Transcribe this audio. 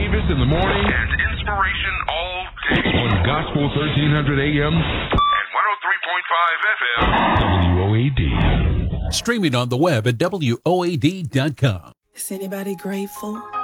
Davis in the morning. And inspiration all day. On Gospel 1300 AM. And 103.5 FM. WOAD. Streaming on the web at WOAD.com. Is anybody grateful?